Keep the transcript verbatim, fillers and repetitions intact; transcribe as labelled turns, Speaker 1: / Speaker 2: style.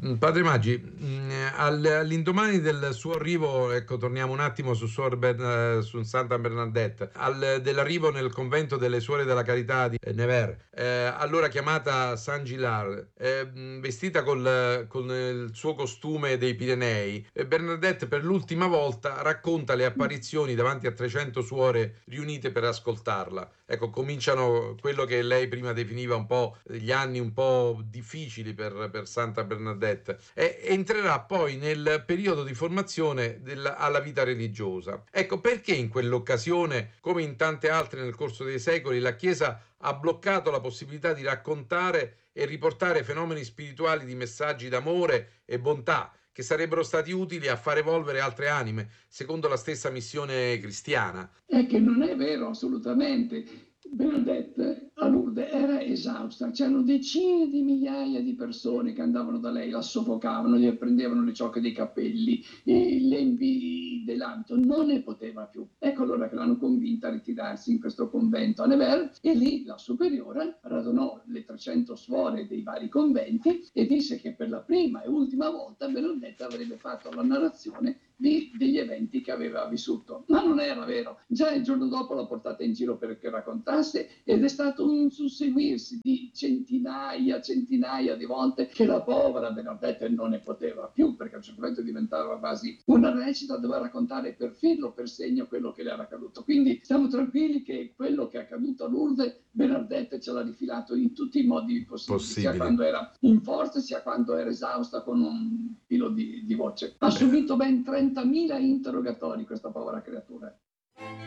Speaker 1: Mm, Padre Maggi, mm, al- all'indomani del suo arrivo, ecco, torniamo un attimo su, Suor Bern- su Santa Bernadette, al- dell'arrivo nel convento delle Suore della Carità di eh, Nevers, eh, allora chiamata Saint Gilard, eh, mm, vestita col- con il suo costume dei Pirenei, eh, Bernadette per l'ultima volta racconta le apparizioni davanti a trecento suore riunite per ascoltarla. Ecco, cominciano quello che lei prima definiva un po' gli anni un po' difficili per, per Santa Bernadette, e entrerà poi nel periodo di formazione del- alla vita religiosa. Ecco perché in quell'occasione, come in tante altre nel corso dei secoli, la Chiesa ha bloccato la possibilità di raccontare e riportare fenomeni spirituali di messaggi d'amore e bontà che sarebbero stati utili a far evolvere altre anime, secondo la stessa missione cristiana.
Speaker 2: È che non è vero assolutamente. Bernadette a Lourdes era esausta, c'erano decine di migliaia di persone che andavano da lei, la soffocavano, gli prendevano le ciocche dei capelli, i lembi dell'abito, non ne poteva più. Ecco allora che l'hanno convinta a ritirarsi in questo convento a Nevers, e lì la superiora radunò le trecento suore dei vari conventi e disse che per la prima e ultima volta Bernadette avrebbe fatto la narrazione di, degli eventi che aveva vissuto. Ma non era vero. Già il giorno dopo l'ho portata in giro perché raccontasse, ed è stato un susseguirsi di centinaia, centinaia di volte che la povera Bernadette non ne poteva più, perché a un certo punto diventava quasi una recita, doveva raccontare per filo, per segno quello che le era accaduto. Quindi stiamo tranquilli che quello che è accaduto a Lourdes, Bernadette ce l'ha rifilato in tutti i modi possibili, sia
Speaker 1: Possibili.
Speaker 2: quando era in forza, sia quando era esausta con un filo di, di voce. Ha
Speaker 1: Beh,
Speaker 2: subito ben trentamila interrogatori questa povera creatura.